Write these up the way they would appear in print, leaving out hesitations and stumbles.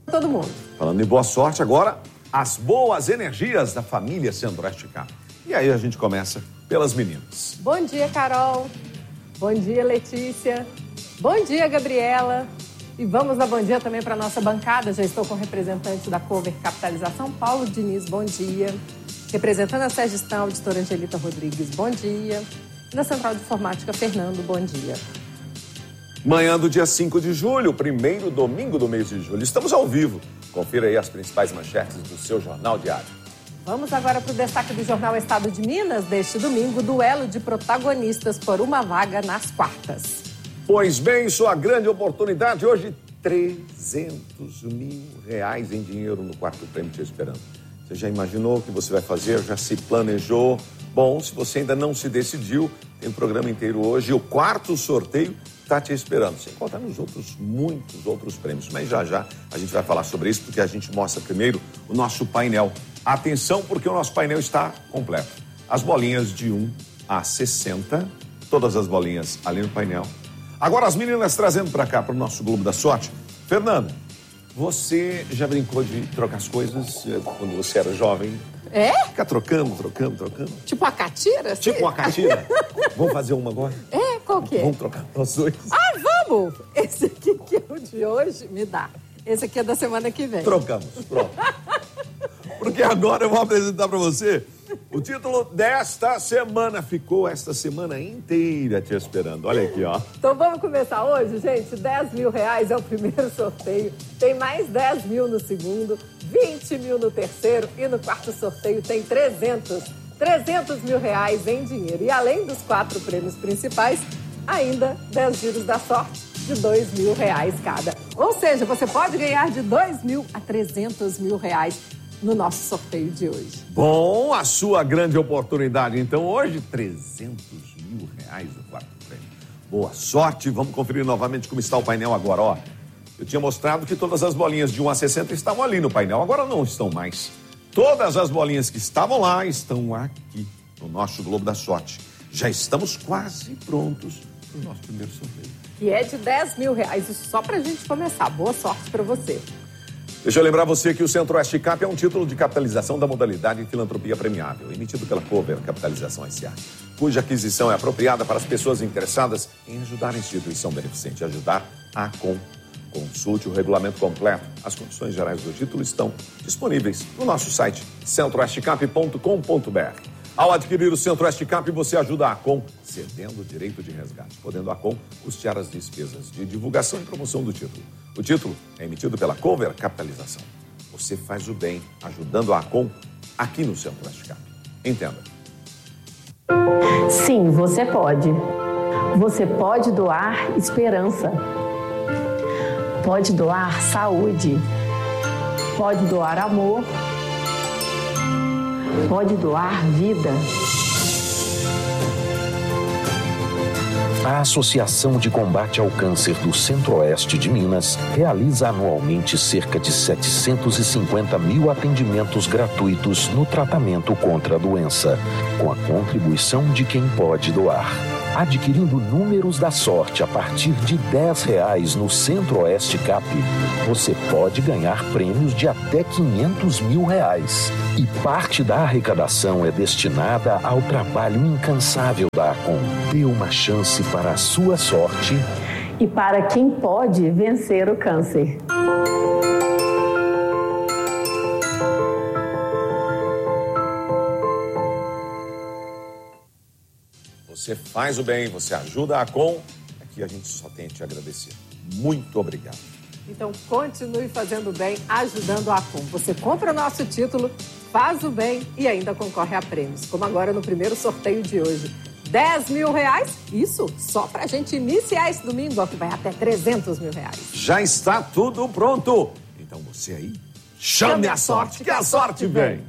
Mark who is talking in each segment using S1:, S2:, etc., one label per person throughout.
S1: Todo mundo.
S2: Falando em boa sorte, agora as boas energias da família Centro-Oeste Cap. E aí a gente começa pelas meninas.
S1: Bom dia, Carol. Bom dia, Letícia. Bom dia, Gabriela. E vamos dar bom dia também para nossa bancada. Já estou com o representante da Cover Capitalização, Paulo Diniz. Bom dia. Representando a Sergistão, auditora Angelita Rodrigues. Bom dia. E na Central de Informática, Fernando. Bom dia.
S2: Manhã do dia 5 de julho, primeiro domingo do mês de julho. Estamos ao vivo. Confira aí as principais manchetes do seu Jornal Diário.
S1: Vamos agora para o destaque do Jornal Estado de Minas. Deste domingo, duelo de protagonistas por uma vaga nas quartas.
S2: Pois bem, sua grande oportunidade hoje, R$300 mil em dinheiro no quarto prêmio te esperando. Você já imaginou o que você vai fazer? Já se planejou? Bom, se você ainda não se decidiu, tem o programa inteiro hoje. O quarto sorteio está te esperando. Sem contar nos muitos outros prêmios. Mas já a gente vai falar sobre isso, porque a gente mostra primeiro o nosso painel. Atenção, porque o nosso painel está completo. As bolinhas de 1 a 60, todas as bolinhas ali no painel. Agora as meninas trazendo para cá, para o nosso Globo da Sorte. Fernanda, você já brincou de trocar as coisas quando você era jovem?
S1: É?
S2: Ficar trocando.
S1: Tipo a catira? Assim?
S2: Tipo uma catira. Vamos fazer uma agora?
S1: É, qual que é?
S2: Vamos trocar nós dois.
S1: Ah, vamos! Esse aqui que é o de hoje, me dá. Esse aqui é da semana que vem.
S2: Trocamos, pronto. Porque agora eu vou apresentar para você o título desta semana. Ficou esta semana inteira te esperando. Olha aqui, ó.
S1: Então vamos começar hoje, gente. R$10 mil é o primeiro sorteio. Tem mais 10 mil no segundo, 20 mil no terceiro e no quarto sorteio tem 300 mil em dinheiro. E além dos 4 prêmios principais, ainda 10 giros da sorte de R$2 mil cada. Ou seja, você pode ganhar de 2 mil a 300 mil no nosso sorteio de hoje.
S2: Bom, a sua grande oportunidade. Então, hoje, R$300 mil no quarto prêmio. Boa sorte. Vamos conferir novamente como está o painel agora, ó. Eu tinha mostrado que todas as bolinhas de 1 a 60 estavam ali no painel. Agora não estão mais. Todas as bolinhas que estavam lá estão aqui no nosso Globo da Sorte. Já estamos quase prontos para o nosso primeiro sorteio.
S1: Que é de R$10 mil. Isso só para a gente começar. Boa sorte para você.
S2: Deixa eu lembrar você que o Centro-Oeste Cap é um título de capitalização da modalidade Filantropia Premiável, emitido pela Cover Capitalização S.A., cuja aquisição é apropriada para as pessoas interessadas em ajudar a instituição beneficente, ajudar a ACOM. Consulte o regulamento completo. As condições gerais do título estão disponíveis no nosso site centroestecap.com.br. Ao adquirir o Centro-Oeste Cap, você ajuda a ACOM, cedendo o direito de resgate, podendo a ACOM custear as despesas de divulgação e promoção do título. O título é emitido pela Cover Capitalização. Você faz o bem ajudando a ACOM aqui no Centro-Oeste Cap. Entenda.
S3: Sim, você pode. Você pode doar esperança. Pode doar saúde. Pode doar amor. Pode doar vida.
S4: A Associação de Combate ao Câncer do Centro-Oeste de Minas realiza anualmente cerca de 750 mil atendimentos gratuitos no tratamento contra a doença, com a contribuição de quem pode doar. Adquirindo números da sorte a partir de R$10 no Centro-Oeste Cap, você pode ganhar prêmios de até R$500 mil. E parte da arrecadação é destinada ao trabalho incansável da ACOM. Dê uma chance para a sua sorte
S3: e para quem pode vencer o câncer.
S2: Você faz o bem, você ajuda a ACOM. Aqui a gente só tem a te agradecer. Muito obrigado.
S1: Então, continue fazendo bem, ajudando a ACOM. Você compra o nosso título, faz o bem e ainda concorre a prêmios. Como agora no primeiro sorteio de hoje. R$10 mil, isso só pra gente iniciar esse domingo, que vai até R$300 mil.
S2: Já está tudo pronto. Então você aí, chame a sorte, que a sorte vem.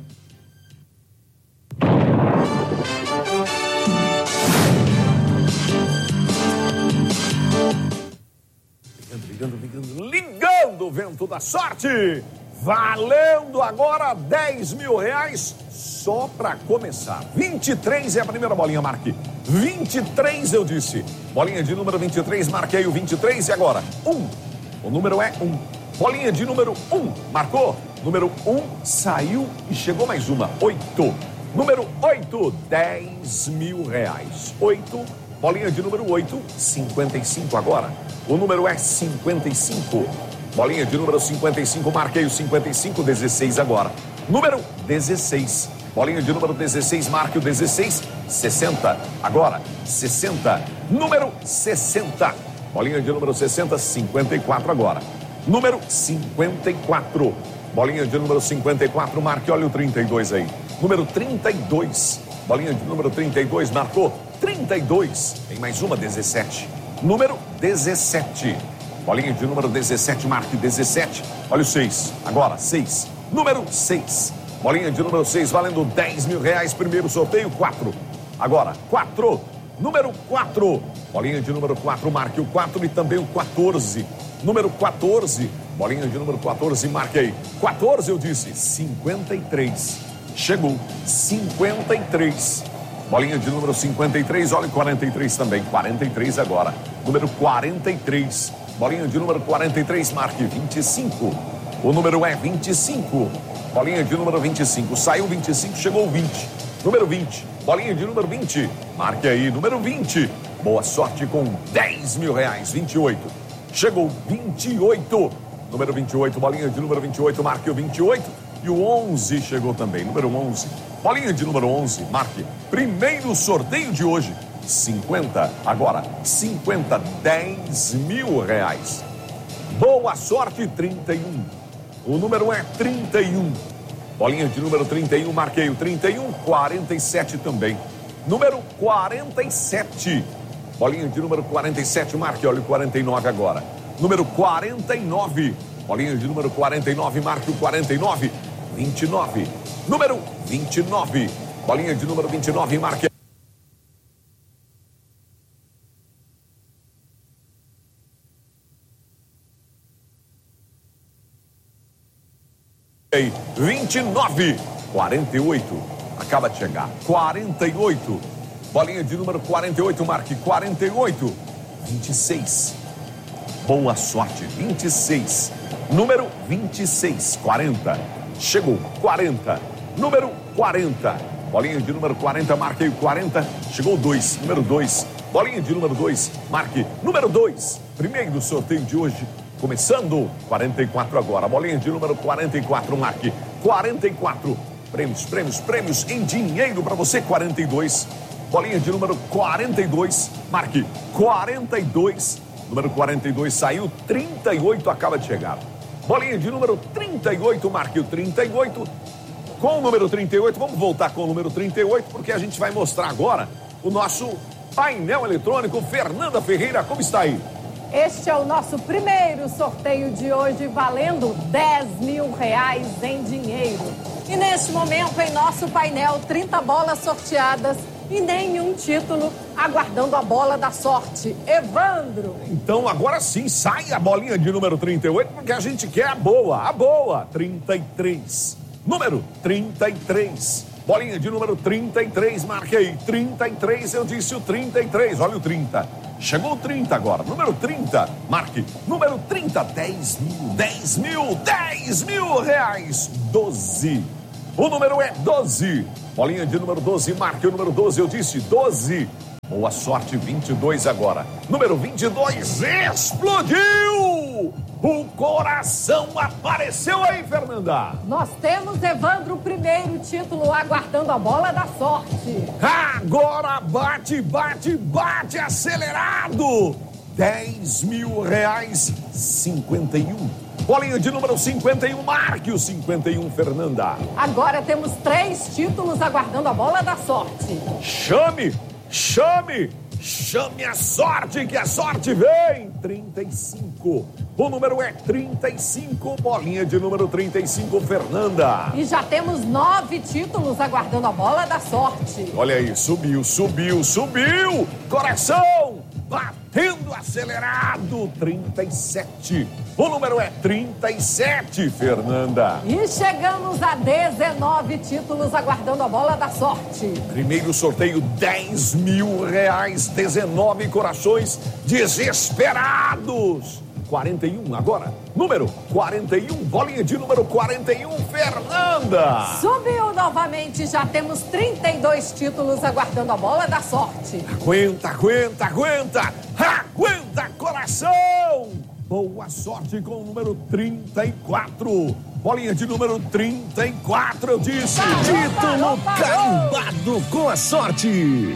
S2: Ligando o vento da sorte. Valendo agora R$10 mil só para começar. 23 é a primeira bolinha, marque. 23 eu disse. Bolinha de número 23, marquei o 23 e agora 1. O número é 1. Bolinha de número 1, marcou. Número 1 saiu e chegou mais uma, 8. Número 8, 10 mil reais. 8, bolinha de número 8, 55 agora. O número é 55. Bolinha de número 55, marquei o 55, 16 agora. Número 16. Bolinha de número 16, marque o 16, 60. Agora, 60. Número 60. Bolinha de número 60, 54 agora. Número 54. Bolinha de número 54, marque, olha o 32 aí. Número 32. Bolinha de número 32, marcou. 32. Tem mais uma, 17. Número 17. Bolinha de número 17, marque 17. Olha o 6. Agora, 6. Número 6. Bolinha de número 6, valendo 10 mil reais. Primeiro sorteio, 4. Agora, 4. Número 4. Bolinha de número 4, marque o 4 e também o 14. Número 14. Bolinha de número 14, marquei. 14, eu disse, 53. Chegou, 53. Bolinha de número 53, olha o 43 também. 43 agora. Número 43. Bolinha de número 43, marque 25. O número é 25. Bolinha de número 25. Saiu 25, chegou 20. Número 20. Bolinha de número 20. Marque aí, número 20. Boa sorte com 10 mil reais. 28. Chegou 28. Número 28. Bolinha de número 28. Marque o 28. E o 11 chegou também. Número 11. Bolinha de número 11. Marque. Primeiro sorteio de hoje. 50. Agora, 50. 10 mil reais. Boa sorte, 31. O número é 31. Bolinha de número 31, marquei o 31, 47 também. Número 47. Bolinha de número 47, marque, olha o 49 agora. Número 49. Bolinha de número 49, marque o 49, 29. Número 29. Bolinha de número 29, marque. 29, 48, acaba de chegar, 48, bolinha de número 48, marque 48, 26, boa sorte, 26, número 26, 40, chegou, 40, número 40, bolinha de número 40, marquei o 40, chegou 2, número 2, bolinha de número 2, marque número 2, primeiro sorteio de hoje. Começando, 44 agora, bolinha de número 44, marque 44, prêmios em dinheiro para você, 42, bolinha de número 42, marque 42, número 42 saiu, 38 acaba de chegar, bolinha de número 38, marque o 38, com o número 38, vamos voltar com o número 38, porque a gente vai mostrar agora o nosso painel eletrônico. Fernanda Ferreira, como está aí?
S1: Este é o nosso primeiro sorteio de hoje, valendo 10 mil reais em dinheiro. E neste momento, em nosso painel, 30 bolas sorteadas e nenhum título, aguardando a bola da sorte. Evandro!
S2: Então, agora sim, sai a bolinha de número 38, porque a gente quer a boa, 33. Número 33. Bolinha de número 33, marquei 33, eu disse o 33, olha o 30. Chegou o 30 agora, número 30, marque, número 30, 10 mil reais, 12. O número é 12, bolinha de número 12, marque o número 12, eu disse 12. Boa sorte, 22 agora. Número 22, explodiu! O coração apareceu aí, Fernanda.
S1: Nós temos, Evandro, o primeiro título, aguardando a bola da sorte.
S2: Agora bate, acelerado. 10 mil reais, 51. Bolinha de número 51, marque o 51, Fernanda.
S1: Agora temos 3 títulos aguardando a bola da sorte.
S2: Chame a sorte, que a sorte vem. 35. O número é 35, bolinha de número 35, Fernanda.
S1: E já temos 9 títulos aguardando a bola da sorte.
S2: Olha aí, subiu. Coração batendo acelerado. 37. O número é 37, Fernanda.
S1: E chegamos a 19 títulos aguardando a bola da sorte.
S2: Primeiro sorteio, 10 mil reais, 19 corações desesperados. 41. Agora, número 41, bolinha de número 41, Fernanda.
S1: Subiu novamente, já temos 32 títulos aguardando a bola da sorte.
S2: Aguenta, coração. Boa sorte com o número 34. Bolinha de número 34, eu disse.
S5: Título carimbado com a sorte.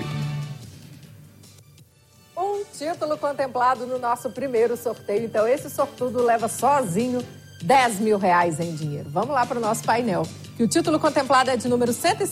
S1: Um título contemplado no nosso primeiro sorteio. Então, esse sortudo leva sozinho 10 mil reais em dinheiro. Vamos lá para o nosso painel. Que o título contemplado é de número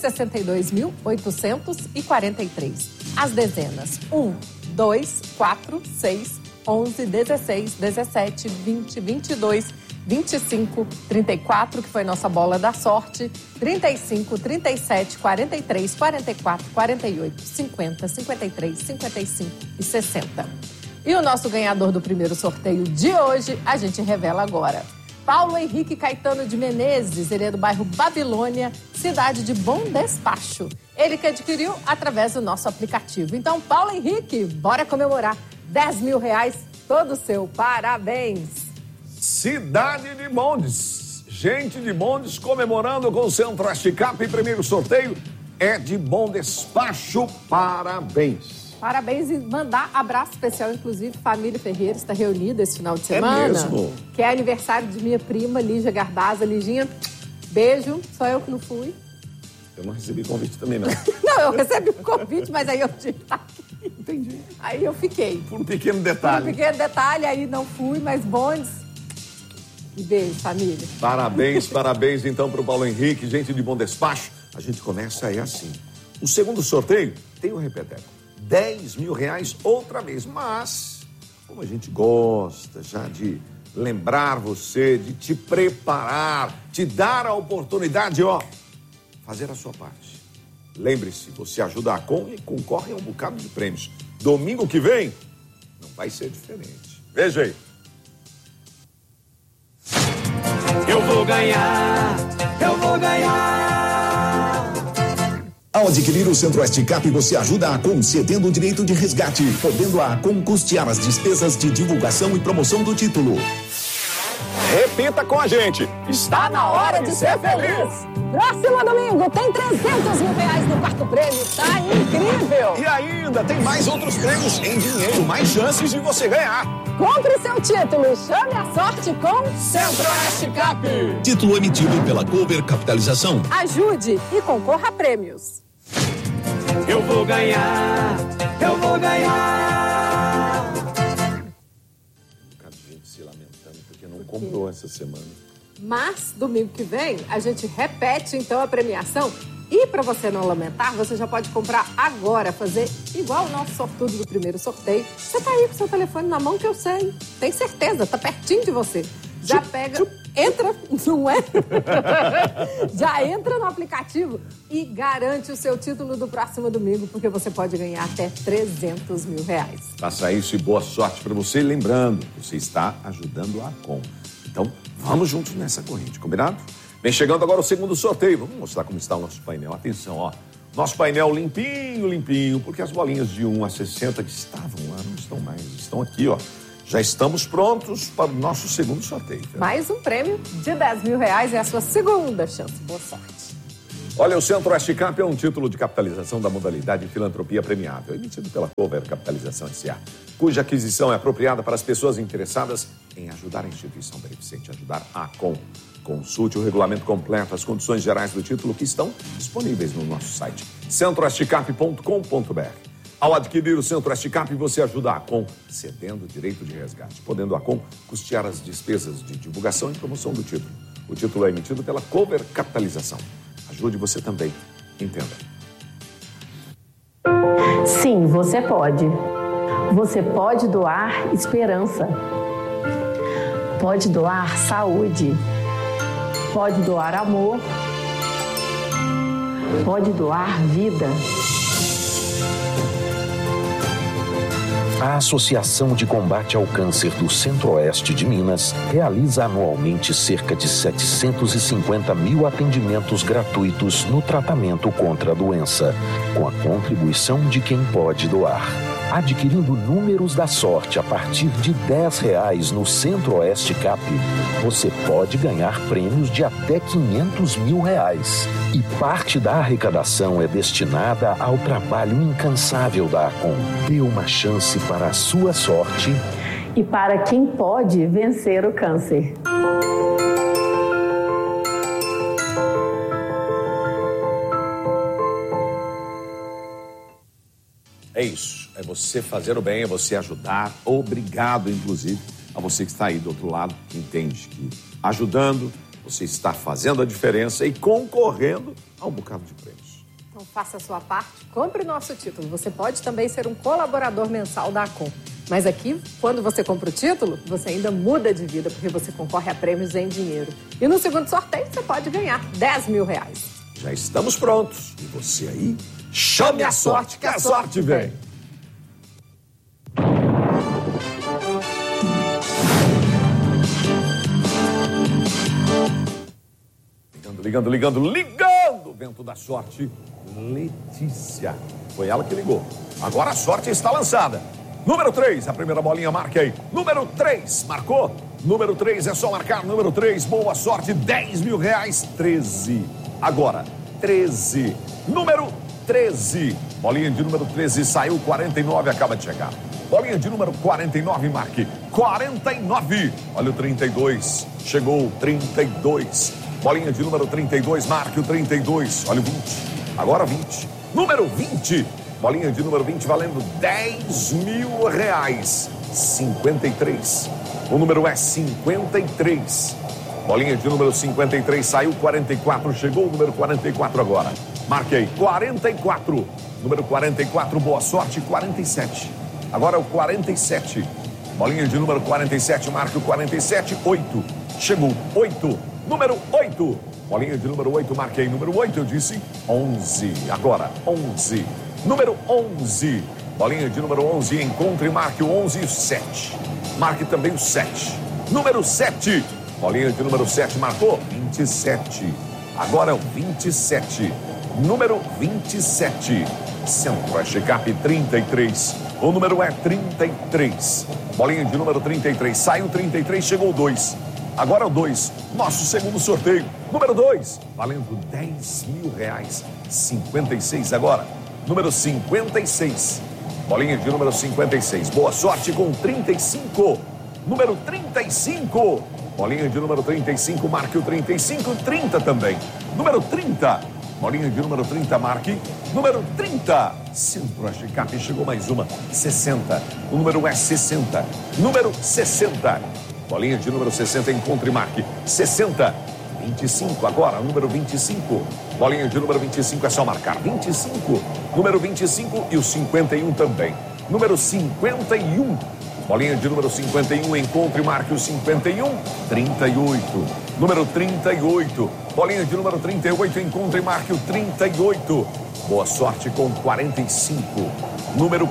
S1: 162.843. As dezenas 1, 2, 4, 6, 11, 16, 17, 20, 22, 25, 34, que foi nossa bola da sorte, 35, 37, 43, 44, 48, 50, 53, 55 e 60. E o nosso ganhador do primeiro sorteio de hoje, a gente revela agora. Paulo Henrique Caetano de Menezes, ele é do bairro Babilônia, cidade de Bom Despacho. Ele que adquiriu através do nosso aplicativo. Então, Paulo Henrique, bora comemorar. 10 mil reais, todo seu. Parabéns!
S2: Cidade de Bondes. Gente de Bondes comemorando com o Centro-Oeste Cap. Primeiro sorteio é de Bom Despacho. Parabéns.
S1: Parabéns e mandar abraço especial, inclusive, família Ferreira está reunida esse final de semana.
S2: É mesmo?
S1: Que é aniversário de minha prima, Lígia Garbaza. Liginha, beijo. Só eu que não fui.
S2: Eu não recebi convite também, não.
S1: Não, eu recebi o convite, mas aí eu tive que estar aqui.
S2: Entendi.
S1: Aí eu fiquei.
S2: Por um pequeno detalhe.
S1: Por um pequeno detalhe, aí não fui, mas Bondes. E beijo, família.
S2: Parabéns então para o Paulo Henrique, gente de Bom Despacho. A gente começa aí assim. O segundo sorteio tem um repeteco. 10 mil reais outra vez, mas como a gente gosta já de lembrar você, de te preparar, te dar a oportunidade, fazer a sua parte. Lembre-se, você ajuda a Com e concorre a um bocado de prêmios. Domingo que vem não vai ser diferente. Veja aí.
S5: Eu vou ganhar.
S6: Ao adquirir o Centro-Oeste Cap, você ajuda a Acom cedendo o direito de resgate, podendo a Acom custear as despesas de divulgação e promoção do título.
S2: Repita com a gente.
S1: Está na hora de ser feliz. Próximo domingo tem 300 mil reais no quarto prêmio. Tá incrível.
S2: E ainda tem mais outros prêmios em dinheiro, mais chances de você ganhar.
S1: Compre seu título e chame a sorte com
S2: Centro-Oeste Cap.
S6: Título emitido pela Cover Capitalização.
S1: Ajude e concorra a prêmios.
S5: Eu vou ganhar.
S2: Um bocado de gente se lamentando porque não comprou essa semana.
S1: Mas, domingo que vem, a gente repete, então, a premiação. E para você não lamentar, você já pode comprar agora, fazer igual o nosso sortudo do primeiro sorteio. Você tá aí com seu telefone na mão que eu sei. Tem certeza, tá pertinho de você. Já pega, entra, não é? Já entra no aplicativo e garante o seu título do próximo domingo, porque você pode ganhar até 300 mil reais.
S2: Faça isso e boa sorte para você. Lembrando, você está ajudando a Acom. Então, vamos juntos nessa corrente, combinado? Vem chegando agora o segundo sorteio. Vamos mostrar como está o nosso painel. Atenção, Nosso painel limpinho, porque as bolinhas de 1 a 60 que estavam lá não estão mais. Estão aqui, Já estamos prontos para o nosso segundo sorteio.
S1: Mais um prêmio de 10 mil reais é a sua segunda chance. Boa sorte.
S2: Olha, o Centro-Oeste Cap é um título de capitalização da modalidade Filantropia Premiável, emitido pela Cover Capitalização S.A., cuja aquisição é apropriada para as pessoas interessadas em ajudar a instituição beneficente, ajudar a Acom. Consulte o regulamento completo, as condições gerais do título que estão disponíveis no nosso site, centroestecap.com.br. Ao adquirir o Centro-Oeste Cap, você ajuda a Acom, cedendo o direito de resgate, podendo a Acom custear as despesas de divulgação e promoção do título. O título é emitido pela Cover Capitalização. Ajude você também. Entenda.
S3: Sim, você pode. Você pode doar esperança. Pode doar saúde. Pode doar amor. Pode doar vida.
S4: A Associação de Combate ao Câncer do Centro-Oeste de Minas realiza anualmente cerca de 750 mil atendimentos gratuitos no tratamento contra a doença, com a contribuição de quem pode doar. Adquirindo números da sorte a partir de R$10 no Centro-Oeste Cap, você pode ganhar prêmios de até R$500 mil. E parte da arrecadação é destinada ao trabalho incansável da ACOM. Dê uma chance para a sua sorte
S3: E para quem pode vencer o câncer.
S2: É isso, é você fazer o bem, é você ajudar. Obrigado, inclusive, a você que está aí do outro lado, que entende que ajudando, você está fazendo a diferença e concorrendo a um bocado de prêmios.
S1: Então faça a sua parte, compre nosso título. Você pode também ser um colaborador mensal da ACOM. Mas aqui, quando você compra o título, você ainda muda de vida, porque você concorre a prêmios em dinheiro. E no segundo sorteio, você pode ganhar R$10 mil.
S2: Já estamos prontos. E você aí, chame a sorte, que a sorte vem. Ligando. O vento da sorte, Letícia. Foi ela que ligou. Agora a sorte está lançada. Número 3, a primeira bolinha, marque aí. Número 3, marcou? Número 3, é só marcar. Número 3, boa sorte, R$10 mil. 13. Agora, 13. Número 13. Bolinha de número 13, saiu 49, acaba de chegar. Bolinha de número 49, marque. 49. Olha o 32. Chegou o 32. Bolinha de número 32, marque o 32. Olha o 20. Agora 20. Número 20. Bolinha de número 20 valendo R$10 mil. 53. O número é 53. Bolinha de número 53, saiu 44, chegou o número 44 agora. Marquei 44. Número 44, boa sorte, 47. Agora é o 47. Bolinha de número 47, marque o 47, 8. Chegou 8. Número 8. Bolinha de número 8, marquei número 8, eu disse 11. Agora 11. Número 11. Bolinha de número 11, encontre e marque o 11 e o 7. Marque também o 7. Número 7. Bolinha de número 7, marcou 27. Agora é o 27. Número 27. Centro-Oeste Cap 33. O número é 33. Bolinha de número 33. Saiu 33, chegou o 2. Agora é o 2. Nosso segundo sorteio. Número 2. Valendo R$10 mil. 56 agora. Número 56. Bolinha de número 56. Boa sorte com 35. Número 35. Bolinha de número 35. Marque o 35. 30 também. Número 30. Bolinha de número 30. Marque. Número 30. Centro-Oeste Cap. Chegou mais uma. 60. O número é 60. Número 60. Bolinha de número 60. Encontre e marque. 60. 25 agora. Número 25. Bolinha de número 25 é só marcar. 25. Número 25 e o 51 também. Número 51. Bolinha de número 51, encontre e marque o 51, 38. Número 38. Bolinha de número 38, encontre e marque o 38. Boa sorte com 45. Número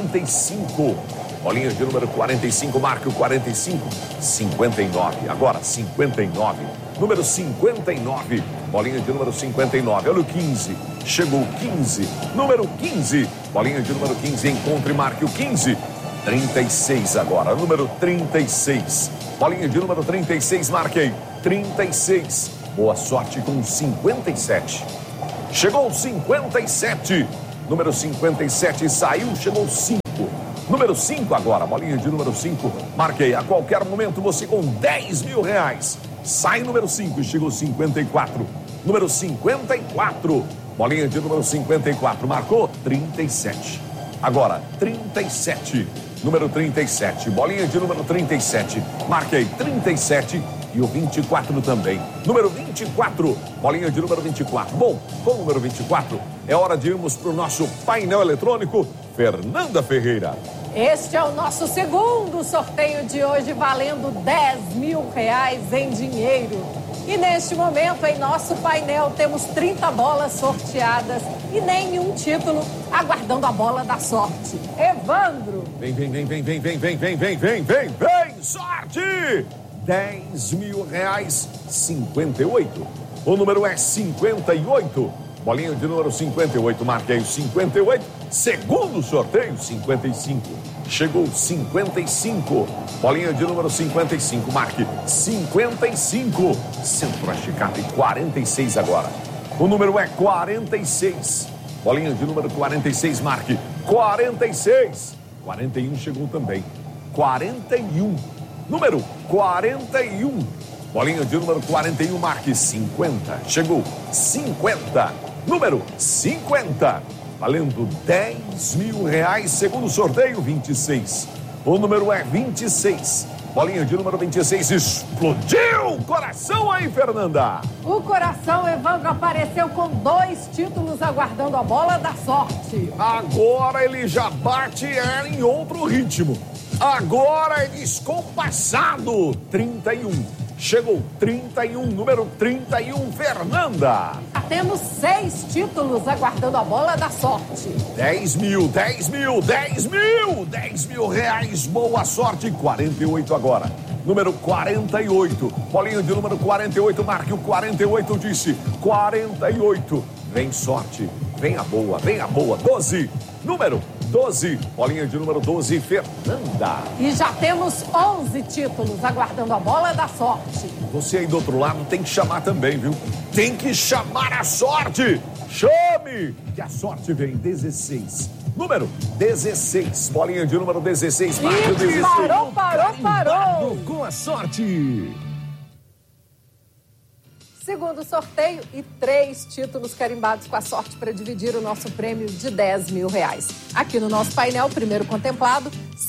S2: 45. Bolinha de número 45, marque o 45, 59. Agora 59. Número 59. Bolinha de número 59. Olha o 15. Chegou o 15. Número 15. Bolinha de número 15, encontre e marque o 15. 36 agora, número 36. Bolinha de número 36, marquei. 36. Boa sorte com 57. Chegou 57. Número 57 saiu, chegou 5. Número 5 agora, bolinha de número 5. Marquei. A qualquer momento você com R$10 mil. Sai número 5, chegou 54. Número 54. Bolinha de número 54. Marcou 37. Agora 37. Número 37, bolinha de número 37. Marquei 37 e o 24 também. Número 24, bolinha de número 24. Bom, com o número 24, é hora de irmos para o nosso painel eletrônico. Fernanda Ferreira.
S1: Este é o nosso segundo sorteio de hoje, valendo R$10 mil em dinheiro. E neste momento, em nosso painel, temos 30 bolas sorteadas e nenhum título, aguardando a bola da sorte. Evandro.
S2: Vem, sorte! R$10 mil. 58. O número é 58. Bolinha de número 58, marquei o 58. Segundo sorteio, 55. Chegou 55. Bolinha de número 55. Marque 55. Centro-Oeste Cap, 46 agora. O número é 46. Bolinha de número 46. Marque 46. 41 chegou também. 41. Número 41. Bolinha de número 41. Marque 50. Chegou 50. Número 50. Valendo R$10.000. Segundo sorteio, 26. O número é 26. Bolinha de número 26. Explodiu o coração aí, Fernanda.
S1: O coração, Evandro, apareceu com 2 títulos aguardando a bola da sorte.
S2: Agora ele já bate em outro ritmo. Agora é descompassado. 31. Chegou 31, número 31, Fernanda.
S1: Já temos 6 títulos aguardando a bola da sorte.
S2: 10 mil, 10 mil, 10 mil, 10 mil reais, boa sorte, 48 agora. Número 48, bolinha de número 48, marque o 48, disse 48. Vem sorte, vem a boa, 12. Número 12, bolinha de número 12, Fernanda.
S1: E já temos 11 títulos aguardando a bola da sorte.
S2: Você aí do outro lado tem que chamar também, viu? Tem que chamar a sorte. Chame, que a sorte vem. 16. Número 16, bolinha de número 16.
S1: E 16. Parou.
S5: Com a sorte.
S1: Segundo sorteio e 3 títulos carimbados com a sorte para dividir o nosso prêmio de R$10.000. Aqui no nosso painel, primeiro contemplado,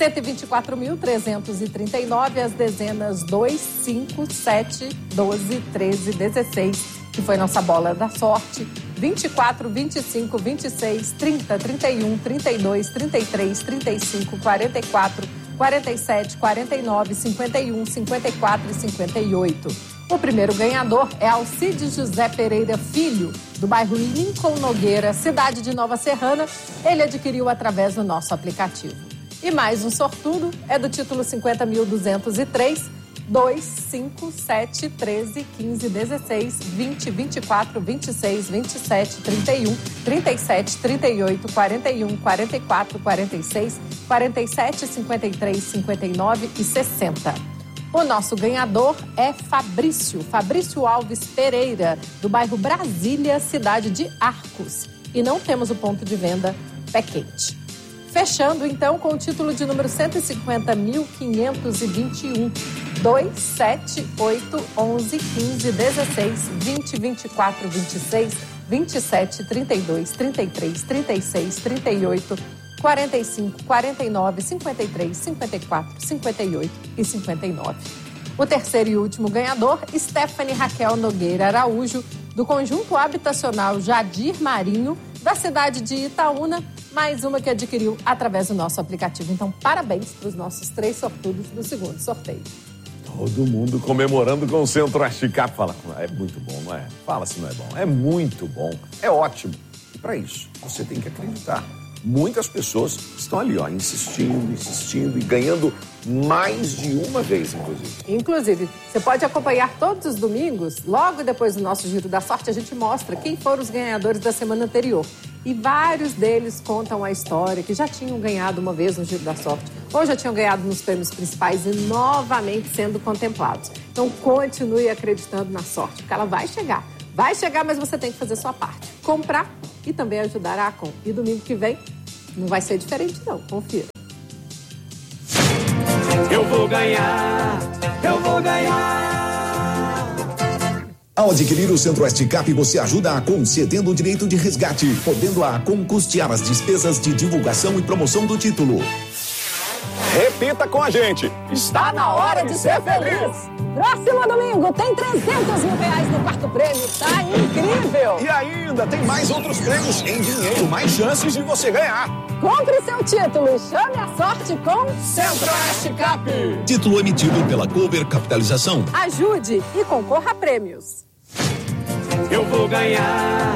S1: 124.339, as dezenas 2, 5, 7, 12, 13, 16, que foi nossa bola da sorte, 24, 25, 26, 30, 31, 32, 33, 35, 44, 47, 49, 51, 54 e 58. O primeiro ganhador é Alcides José Pereira Filho, do bairro Lincoln Nogueira, cidade de Nova Serrana. Ele adquiriu através do nosso aplicativo. E mais um sortudo é do título 50.203, 2, 5, 7, 13, 15, 16, 20, 24, 26, 27, 31, 37, 38, 41, 44, 46, 47, 53, 59 e 60. O nosso ganhador é Fabrício Alves Pereira, do bairro Brasília, cidade de Arcos. E não temos o ponto de venda Pé Quente. Fechando, então, com o título de número 150.521. 2, 7, 8, 11, 15, 16, 20, 24, 26, 27, 32, 33, 36, 38, 45, 49, 53, 54, 58 e 59. O terceiro e último ganhador, Stephanie Raquel Nogueira Araújo, do conjunto habitacional Jadir Marinho, da cidade de Itaúna, mais uma que adquiriu através do nosso aplicativo. Então, parabéns para os nossos 3 sortudos do segundo sorteio.
S2: Todo mundo comemorando com o Centro-Oeste Cap. Fala, é muito bom, não é? Fala se não é bom. É muito bom, é ótimo. E para isso, você tem que acreditar. Muitas pessoas estão ali, ó, insistindo e ganhando mais de uma vez, inclusive.
S1: Inclusive, você pode acompanhar todos os domingos, logo depois do nosso Giro da Sorte, a gente mostra quem foram os ganhadores da semana anterior. E vários deles contam a história, que já tinham ganhado uma vez no Giro da Sorte, ou já tinham ganhado nos prêmios principais e novamente sendo contemplados. Então, continue acreditando na sorte, porque ela vai chegar. Vai chegar, mas você tem que fazer sua parte. Comprar e também ajudar a Acon. E domingo que vem não vai ser diferente, não. Confira.
S5: Eu vou ganhar.
S6: Ao adquirir o Centro-Oeste Cap, você ajuda a concedendo o direito de resgate, podendo a Acon custear as despesas de divulgação e promoção do título.
S2: Repita com a gente.
S1: Está na hora de ser feliz. Próximo domingo tem R$300.000 no quarto prêmio. Tá incrível.
S2: E ainda tem mais outros prêmios em dinheiro, mais chances de você ganhar.
S1: Compre seu título e chame a sorte com
S2: Centro-Oeste Cap.
S6: Título emitido pela Cover Capitalização.
S1: Ajude e concorra a prêmios.
S5: Eu vou ganhar.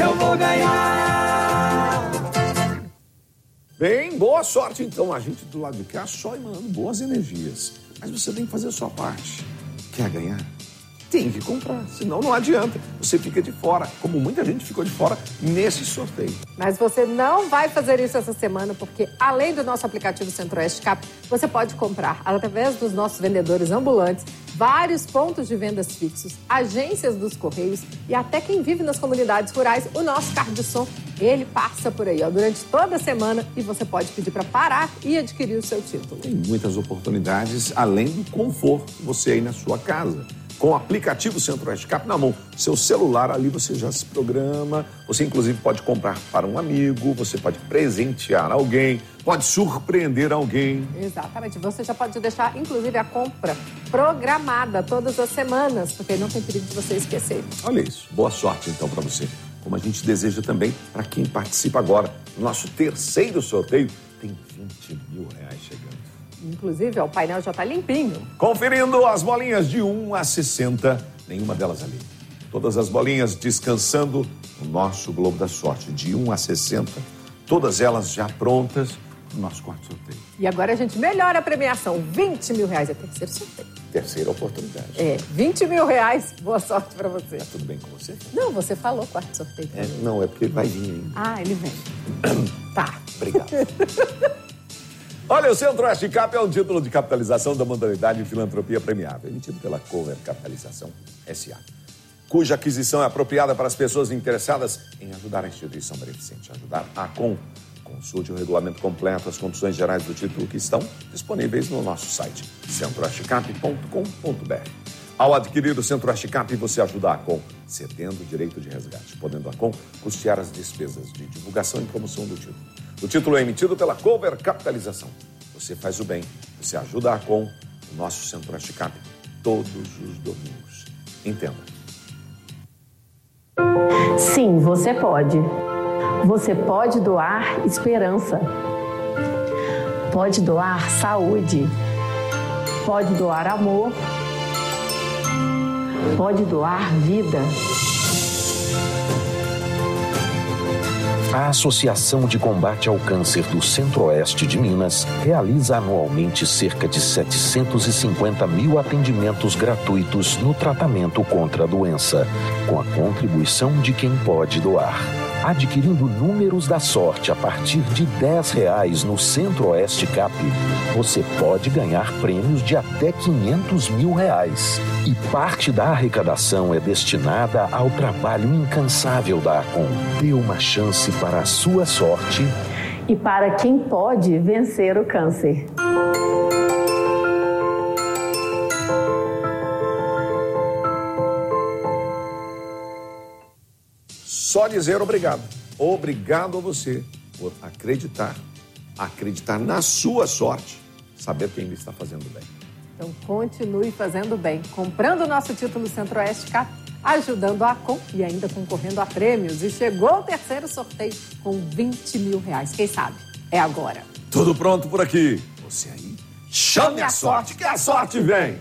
S2: Bem, boa sorte então. A gente do lado de cá só emanando boas energias. Mas você tem que fazer a sua parte. Quer ganhar? tem que comprar, senão não adianta. Você fica de fora, como muita gente ficou de fora nesse sorteio.
S1: Mas você não vai fazer isso essa semana, porque além do nosso aplicativo Centro-Oeste Cap, você pode comprar, através dos nossos vendedores ambulantes, vários pontos de vendas fixos, agências dos Correios e até quem vive nas comunidades rurais, o nosso carro de som, ele passa por aí, durante toda a semana, e você pode pedir para parar e adquirir o seu título.
S2: Tem muitas oportunidades, além do conforto, você aí na sua casa. Com o aplicativo Centro-Oeste Cap na mão, seu celular, ali você já se programa, você inclusive pode comprar para um amigo, você pode presentear alguém, pode surpreender alguém.
S1: Exatamente, você já pode deixar inclusive a compra programada todas as semanas, porque não tem perigo de você esquecer.
S2: Olha isso, boa sorte então para você. Como a gente deseja também para quem participa agora. No nosso terceiro sorteio, tem 20 mil reais chegando.
S1: Inclusive, o painel já está limpinho.
S2: Conferindo as bolinhas de 1 a 60, nenhuma delas ali. Todas as bolinhas descansando no nosso Globo da Sorte, de 1 a 60, todas elas já prontas no nosso quarto sorteio.
S1: E agora a gente melhora a premiação, 20 mil reais, é terceiro sorteio.
S2: Terceira oportunidade.
S1: 20 mil reais, boa sorte para você.
S2: Tá tudo bem com você?
S1: Não, você falou quarto sorteio.
S2: Não, é porque ele vai vir ainda.
S1: Ah, ele vem. Tá.
S2: Obrigado. Olha, o Centro-Oeste Cap é um título de capitalização da modalidade de filantropia premiável, emitido pela Cover Capitalização S.A., cuja aquisição é apropriada para as pessoas interessadas em ajudar a instituição beneficente, ajudar a Com. Consulte o regulamento completo, as condições gerais do título que estão disponíveis no nosso site, centroastecap.com.br. Ao adquirir o Centro-Oeste Cap, você ajuda a Com, cedendo o direito de resgate, podendo a Com custear as despesas de divulgação e promoção do título. O título é emitido pela Cover Capitalização. Você faz o bem, você ajuda a Com, o nosso Centro-Oeste Cap, todos os domingos. Entenda.
S3: Sim, você pode. Você pode doar esperança. Pode doar saúde. Pode doar amor. Pode doar vida.
S4: A Associação de Combate ao Câncer do Centro-Oeste de Minas realiza anualmente cerca de 750 mil atendimentos gratuitos no tratamento contra a doença, com a contribuição de quem pode doar. Adquirindo números da sorte a partir de R$10 no Centro-Oeste Cap, você pode ganhar prêmios de até R$500 mil. E parte da arrecadação é destinada ao trabalho incansável da ACOM. Dê uma chance para a sua sorte
S3: e para quem pode vencer o câncer.
S2: Só dizer obrigado. Obrigado a você por acreditar na sua sorte, saber que ainda está fazendo bem.
S1: Então continue fazendo bem, comprando o nosso título Centro-Oeste Cap, ajudando a Com e ainda concorrendo a prêmios. E chegou o terceiro sorteio com 20 mil reais. Quem sabe? É agora.
S2: Tudo pronto por aqui. Você aí, chame a sorte, que a sorte vem.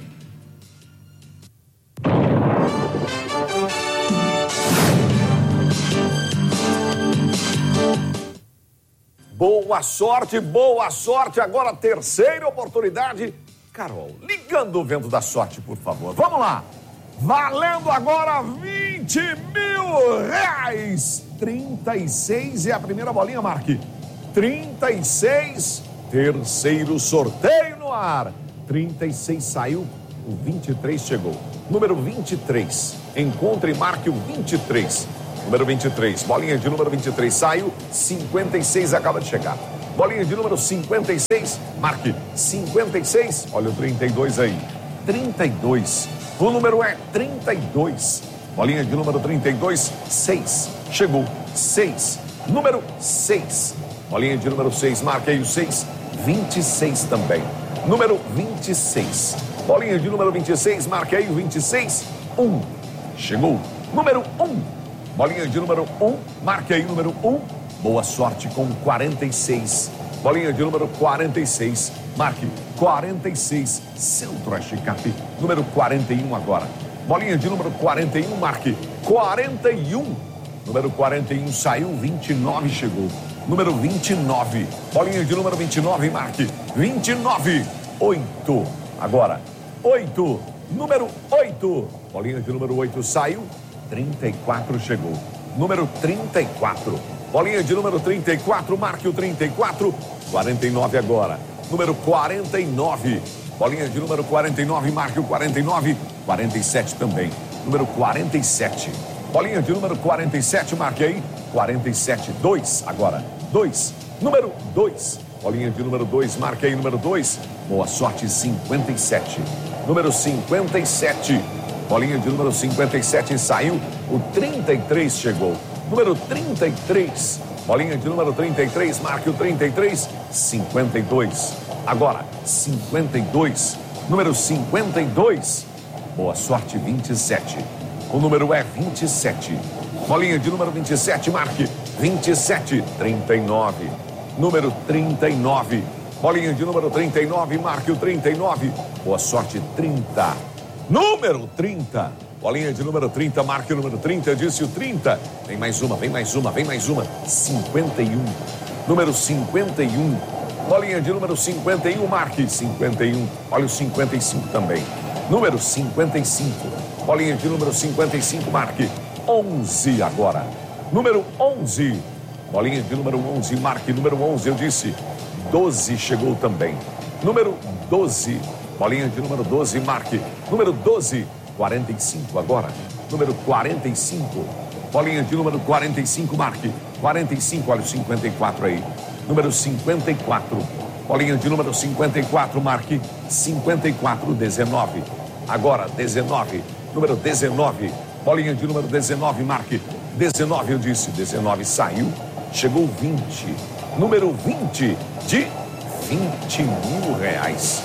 S2: Boa sorte. Agora, terceira oportunidade. Carol, ligando o vento da sorte, por favor. Vamos lá. Valendo agora 20 mil reais. 36 é a primeira bolinha, Marque. 36, terceiro sorteio no ar. 36 saiu, o 23 chegou. Número 23, encontre e marque o 23. Número 23, bolinha de número 23 saiu, 56 acaba de chegar. Bolinha de número 56, marque 56, olha o 32 aí, 32, o número é 32. Bolinha de número 32, 6, chegou, 6, número 6. Bolinha de número 6, marque aí o 6, 26 também. Número 26, bolinha de número 26, marque aí o 26, 1, chegou, número 1. Bolinha de número 1, marque aí o número 1. Boa sorte com 46. Bolinha de número 46, marque 46. Centro-Oeste Cap, número 41 agora. Bolinha de número 41, marque 41. Número 41 saiu, 29 chegou. Número 29. Bolinha de número 29, marque 29. 8. Agora, 8. Número 8. bolinha de número 8 saiu, 34 chegou. Número 34, bolinha de número 34, marque o 34, 49 agora. Número 49, bolinha de número 49, marque o 49, 47 também. Número 47, bolinha de número 47, marque aí, 47, 2 agora, 2, número 2, bolinha de número 2, marque aí, número 2, boa sorte, 57, número 57, bolinha de número 57 saiu, o 33 chegou, número 33, bolinha de número 33, marque o 33, 52, agora, 52, número 52, boa sorte, 27, o número é 27, bolinha de número 27, marque 27, 39, número 39, bolinha de número 39, marque o 39, boa sorte, 30, número 30, bolinha de número 30, marque o número 30, disse o 30, vem mais uma, vem mais uma, vem mais uma, 51, número 51, bolinha de número 51, marque 51, olha o 55 também, número 55, bolinha de número 55, marque 11 agora, número 11, bolinha de número 11, marque número 11, eu disse, 12 chegou também, número 12, bolinha de número 12, marque número 12, 45 agora, número 45, bolinha de número 45, marque 45, olha o 54 aí, número 54, bolinha de número 54, marque 54, 19, agora 19, número 19, bolinha de número 19, marque 19, eu disse, 19 saiu, chegou 20, número 20 de 20 mil reais,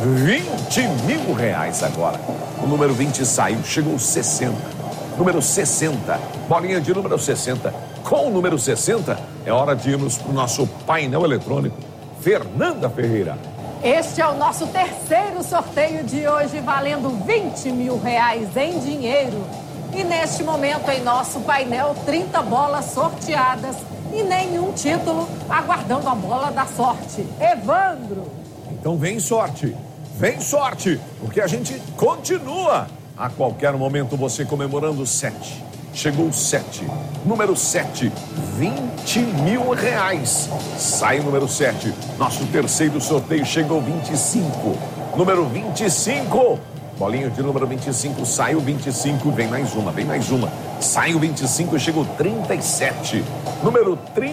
S2: 20 mil reais agora, o número 20 saiu, chegou 60, número 60, bolinha de número 60, com o número 60, é hora de irmos para o nosso painel eletrônico, Fernanda Ferreira.
S1: Este é o nosso terceiro sorteio de hoje, valendo 20 mil reais em dinheiro. E neste momento, em nosso painel, 30 bolas sorteadas e nenhum título, aguardando a bola da sorte. Evandro.
S2: Então vem sorte, porque a gente continua. A qualquer momento você comemorando 7. Chegou 7, número 7, 20 mil reais. Sai o número 7, nosso terceiro sorteio chegou 25, número 25, bolinha de número 25, saiu 25, vem mais uma, saiu 25 e chegou 37, número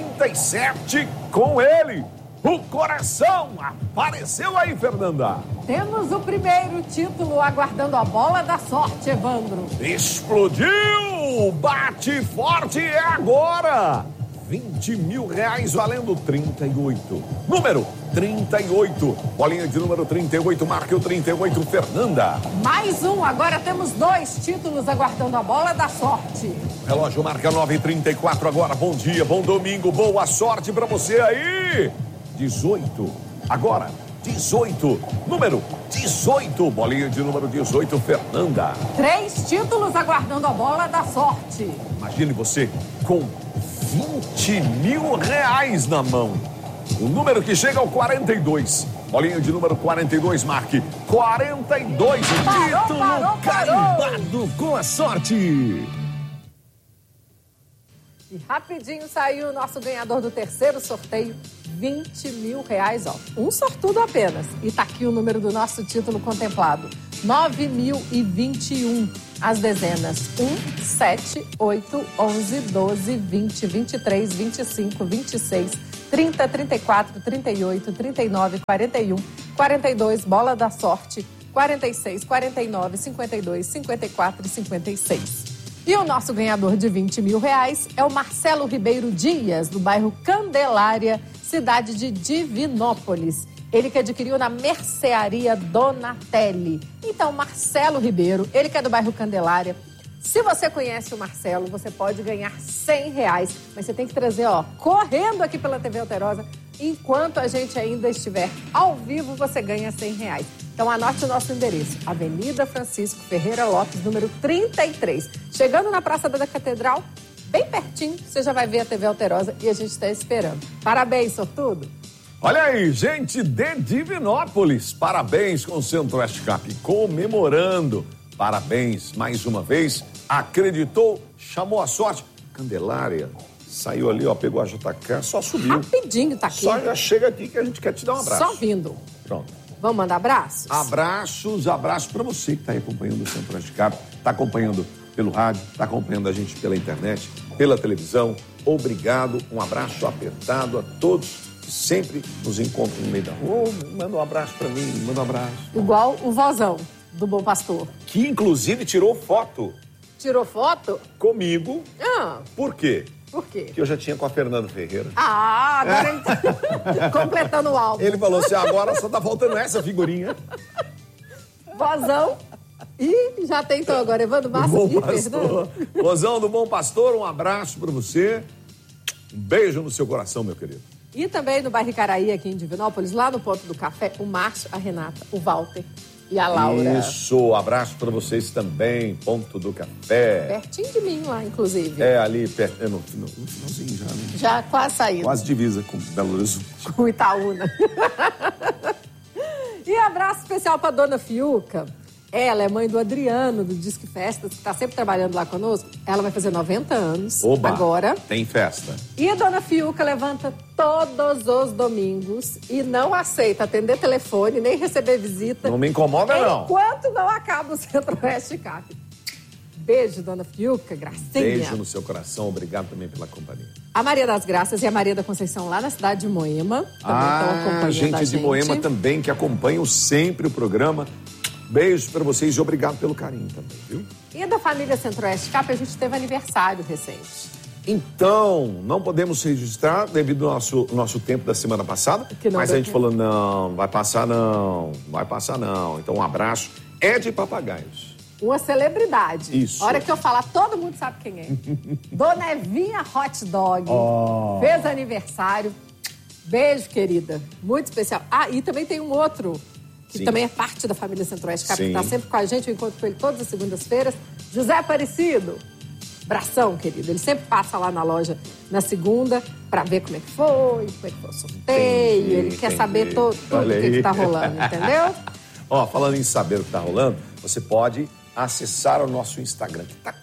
S2: 37, com ele, o coração apareceu aí, Fernanda.
S1: Temos o primeiro título aguardando a bola da sorte, Evandro.
S2: Explodiu! Bate forte, é agora! 20 mil reais valendo 38. Número 38. Bolinha de número 38, marque o 38, Fernanda.
S1: Mais um, agora temos 2 títulos aguardando a bola da sorte.
S2: Relógio marca 9h34 agora. Bom dia, bom domingo, boa sorte pra você aí. 18, agora 18, número 18, bolinha de número 18, Fernanda.
S1: 3 títulos aguardando a bola da sorte.
S2: Imagine você com 20 mil reais na mão. O número que chega ao 42. Bolinha de número 42, marque 42.
S5: Título carimbado com a sorte.
S1: E rapidinho saiu o nosso ganhador do terceiro sorteio, 20 mil reais, ó. Um sortudo apenas. E tá aqui o número do nosso título contemplado, 9.021. As dezenas 1, 7, 8, 11, 12, 20, 23, 25, 26, 30, 34, 38, 39, 41, 42, bola da sorte, 46, 49, 52, 54 e 56. E o nosso ganhador de 20 mil reais é o Marcelo Ribeiro Dias, do bairro Candelária, cidade de Divinópolis. Ele que adquiriu na Mercearia Donatelli. Então, Marcelo Ribeiro, ele que é do bairro Candelária. Se você conhece o Marcelo, você pode ganhar 100 reais. Mas você tem que trazer, ó, correndo aqui pela TV Alterosa. Enquanto a gente ainda estiver ao vivo, você ganha 100 reais. Então, anote o nosso endereço. Avenida Francisco Ferreira Lopes, número 33. Chegando na Praça da Catedral, bem pertinho, você já vai ver a TV Alterosa e a gente está esperando. Parabéns, sortudo!
S2: Olha aí, gente de Divinópolis, parabéns com o Centro-Oeste Cap, comemorando Parabéns mais uma vez. Acreditou, chamou a sorte. Candelária saiu ali, ó, pegou a JK, só subiu.
S1: Rapidinho tá aqui.
S2: Só já chega aqui que a gente quer te dar um abraço.
S1: Só vindo.
S2: Pronto.
S1: Vamos mandar abraços?
S2: Abraços para você que está aí acompanhando o Centro-Oeste Cap, está acompanhando pelo rádio, está acompanhando a gente pela internet, pela televisão. Obrigado, um abraço apertado a todos que sempre nos encontram no meio da rua. Manda um abraço para mim, manda um abraço.
S1: Igual o vozão do Bom Pastor.
S2: Que inclusive tirou foto.
S1: Tirou foto?
S2: Comigo.
S1: Ah.
S2: Por quê?
S1: Por quê?
S2: Que eu já tinha com a Fernanda Ferreira.
S1: Ah, agora ele tá completando o álbum.
S2: Ele falou assim, agora só tá faltando essa figurinha.
S1: Vozão. E já tem então agora, Evandro Massa e Fernando.
S2: Vozão do Bom Pastor, um abraço pra você. Um beijo no seu coração, meu querido.
S1: E também no bairro Icaraí, aqui em Divinópolis, lá no Ponto do Café, o Márcio, a Renata, o Walter e a Laura.
S2: Isso, abraço pra vocês também, Ponto do Café.
S1: Pertinho de mim lá, inclusive.
S2: É, ali perto, no finalzinho já, né?
S1: Já quase saindo.
S2: Quase divisa com Belo Horizonte.
S1: Com Itaúna. E abraço especial pra Dona Fiuca. Ela é mãe do Adriano, do Disque Festas, que tá sempre trabalhando lá conosco. Ela vai fazer 90 anos agora.
S2: Tem festa.
S1: E a Dona Fiuca levanta todos os domingos e não aceita atender telefone, nem receber visita.
S2: Não me incomoda, não.
S1: Enquanto não acaba o Centro-Oeste Cap. Beijo, Dona Fiuca, gracinha.
S2: Beijo no seu coração, obrigado também pela companhia.
S1: A Maria das Graças e a Maria da Conceição lá na cidade de Moema também estão acompanhando
S2: gente
S1: a gente.
S2: de Moema também, que acompanham sempre o programa. Beijo para vocês e obrigado pelo carinho também, viu?
S1: E da família Centro-Oeste Cap, a gente teve aniversário recente.
S2: Então, não podemos registrar devido ao nosso tempo da semana passada, mas a gente falou, não vai passar não. Então, um abraço. É de Papagaios.
S1: Uma celebridade.
S2: Isso.
S1: A hora que eu falar, todo mundo sabe quem é. Dona Evinha Hot Dog. Fez aniversário. Beijo, querida. Muito especial. Ah, e também tem um outro, que também é parte da família Centro-Oeste Cap, que está sempre com a gente. Eu encontro com ele todas as segundas-feiras. José Aparecido. Bração, querido. Ele sempre passa lá na loja na segunda para ver como é que foi o sorteio. Ele quer saber tudo o que está rolando, entendeu?
S2: Ó, falando em saber o que está rolando, você pode acessar o nosso Instagram, que está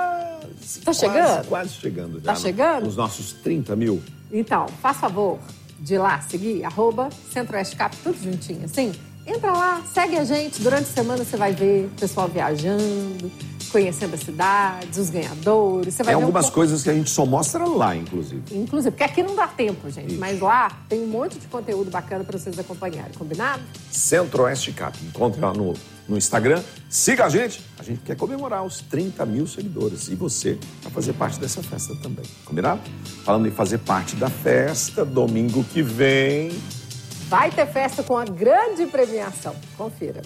S2: quase chegando já.
S1: Tá chegando?
S2: Nos nossos 30 mil.
S1: Então, faz favor de ir lá seguir, @Centro-Oeste Cap, tudo juntinho, assim. Entra lá, segue a gente. Durante a semana você vai ver o pessoal viajando, conhecendo as cidades, os ganhadores. Você vai ver
S2: algumas coisas que a gente só mostra lá, inclusive.
S1: Inclusive, porque aqui não dá tempo, gente. Isso. Mas lá tem um monte de conteúdo bacana para vocês acompanharem. Combinado?
S2: Centro-Oeste Cap. Encontre lá no Instagram. Siga a gente. A gente quer comemorar os 30 mil seguidores. E você vai fazer parte dessa festa também. Combinado? Falando em fazer parte da festa, domingo que vem...
S1: vai ter festa com a grande premiação. Confira.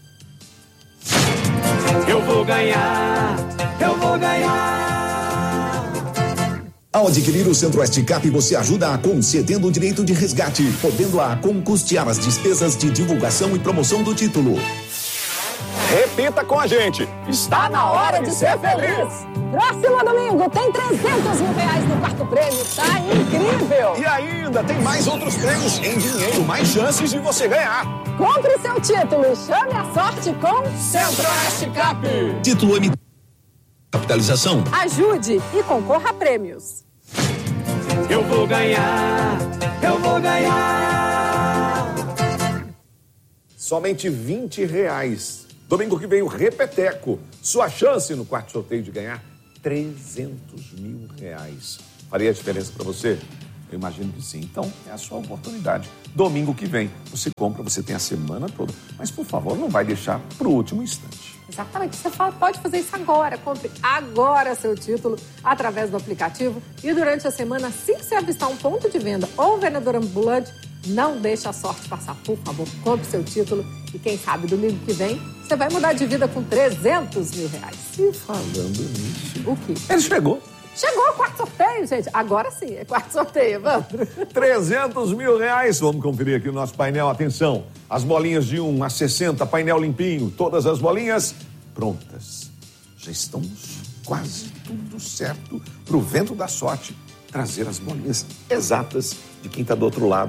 S5: Eu vou ganhar, eu vou ganhar.
S6: Ao adquirir o Centro-Oeste Cap, você ajuda a ACOM cedendo o direito de resgate, podendo a ACOM custear as despesas de divulgação e promoção do título.
S2: Repita com a gente.
S1: Está na hora de ser feliz. Próximo domingo tem 300 mil reais no quarto prêmio. Tá incrível.
S2: E ainda tem mais outros prêmios em dinheiro, mais chances de você ganhar.
S1: Compre seu título e chame a sorte com Centro-Oeste Cap.
S6: Título emitido. Capitalização.
S1: Ajude e concorra a prêmios.
S5: Eu vou ganhar, eu vou ganhar.
S2: Somente R$20. Domingo que vem o Repeteco. Sua chance no quarto sorteio de ganhar 300 mil reais. Faria a diferença para você? Eu imagino que sim. Então, é a sua oportunidade. Domingo que vem, você compra, você tem a semana toda. Mas, por favor, não vai deixar para o último instante.
S1: Exatamente. Você pode fazer isso agora. Compre agora seu título através do aplicativo. E durante a semana, assim que você avistar um ponto de venda ou um vendedor ambulante, não deixe a sorte passar. Por favor, compre seu título. E quem sabe, domingo que vem, você vai mudar de vida com 300 mil reais.
S2: E falando nisso...
S1: O quê?
S2: Ele chegou.
S1: Chegou o quarto sorteio, gente. Agora sim, é quarto sorteio, vamos.
S2: 300 mil reais. Vamos conferir aqui o nosso painel. Atenção, as bolinhas de 1 a 60, painel limpinho. Todas as bolinhas prontas. Já estamos quase tudo certo para o vento da sorte trazer as bolinhas exatas de quem está do outro lado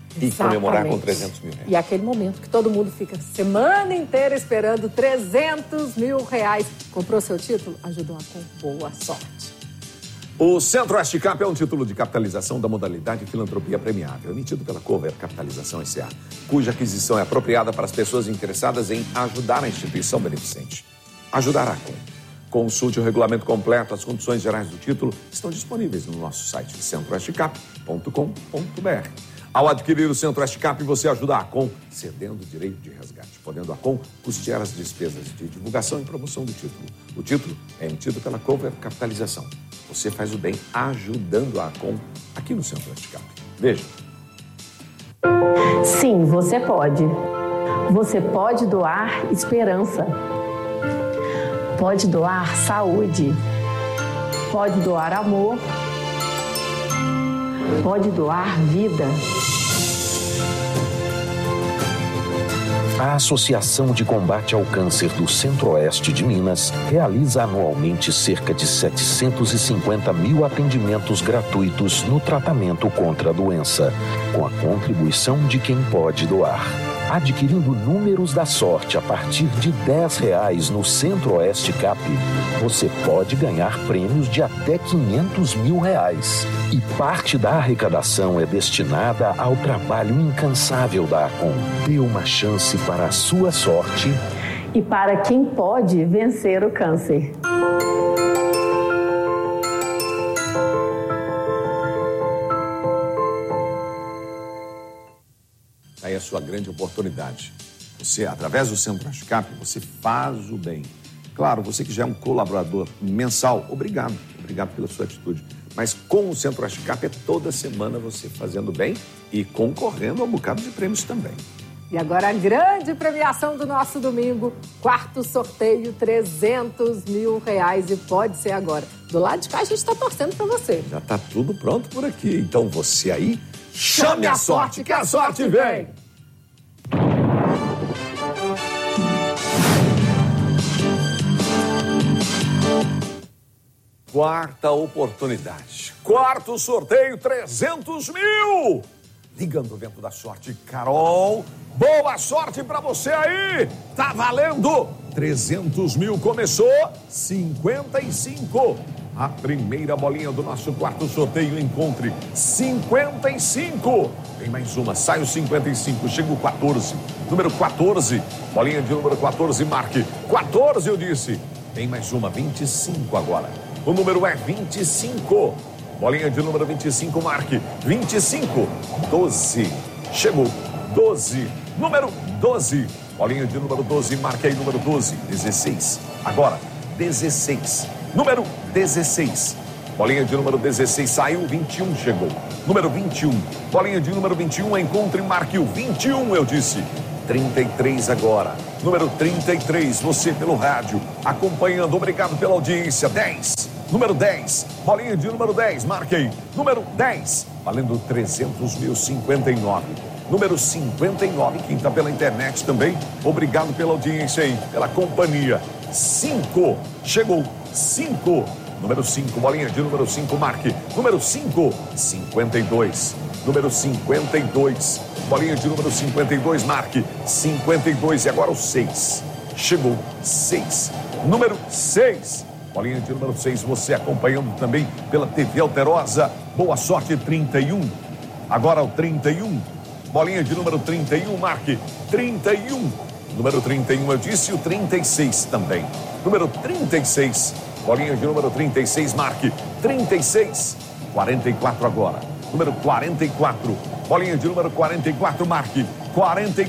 S2: E comemorar com 300 mil reais.
S1: E aquele momento que todo mundo fica semana inteira esperando 300 mil reais. Comprou seu título? Ajudou com boa sorte.
S2: O Centro-Oeste Cap é um título de capitalização da modalidade filantropia premiável, emitido pela Cover Capitalização S.A., cuja aquisição é apropriada para as pessoas interessadas em ajudar a instituição beneficente. Ajudará com. Consulte o regulamento completo, as condições gerais do título estão disponíveis no nosso site centroestecap.com.br. Ao adquirir o Centro-Oeste Cap, você ajuda a ACOM cedendo o direito de resgate, podendo a ACOM custear as despesas de divulgação e promoção do título. O título é emitido pela Cover Capitalização. Você faz o bem ajudando a ACOM aqui no Centro-Oeste Cap. Veja.
S3: Sim, você pode. Você pode doar esperança. Pode doar saúde. Pode doar amor. Pode doar vida.
S4: A Associação de Combate ao Câncer do Centro-Oeste de Minas realiza anualmente cerca de 750 mil atendimentos gratuitos no tratamento contra a doença, com a contribuição de quem pode doar. Adquirindo números da sorte a partir de R$10 no Centro-Oeste Cap, você pode ganhar prêmios de até R$500 mil. E parte da arrecadação é destinada ao trabalho incansável da ACOM. Dê uma chance para a sua sorte
S3: E para quem pode vencer o câncer.
S2: Aí é a sua grande oportunidade. Você, através do Centro-Oeste Cap, você faz o bem. Claro, você que já é um colaborador mensal, obrigado pela sua atitude. Mas com o Centro-Oeste Cap é toda semana você fazendo bem e concorrendo a um bocado de prêmios também.
S1: E agora a grande premiação do nosso domingo, quarto sorteio, R$300 mil e pode ser agora. Do lado de cá a gente está torcendo para você.
S2: Já está tudo pronto por aqui. Então você aí, chame a sorte, que a sorte vem! Quarta oportunidade. Quarto sorteio, 300 mil! Ligando o vento da sorte, Carol. Boa sorte pra você aí! Tá valendo! 300 mil começou, 55. A primeira bolinha do nosso quarto sorteio, encontre 55. Tem mais uma, sai o 55, chega o 14. Número 14, bolinha de número 14, marque. 14 eu disse. Tem mais uma, 25 agora. O número é 25. Bolinha de número 25, marque. 25. 12. Chegou. 12. Número 12. Bolinha de número 12, marque aí número 12. 16. Agora, 16. Número 16. Bolinha de número 16, saiu. 21, chegou. Número 21. Bolinha de número 21, encontre e marque o 21, eu disse. 33 agora. Número 33, você pelo rádio, acompanhando, obrigado pela audiência. 10. Número 10, bolinha de número 10, marquei. Número 10, valendo 300 mil, 59. Número 59, quem está pela internet também, obrigado pela audiência aí, pela companhia. 5, chegou, 5. Número 5, bolinha de número 5, marque. Número 5, 52. Número 52, bolinha de número 52, marque. 52 e agora o 6. Chegou, 6. Número 6. Bolinha de número 6, você acompanhando também pela TV Alterosa. Boa sorte, 31. Agora o 31. Bolinha de número 31, marque. 31. Número 31, eu disse, o 36 também. Número 36. Bolinha de número 36, marque. 36. 44 agora. Número 44. Bolinha de número 44, marque. 44.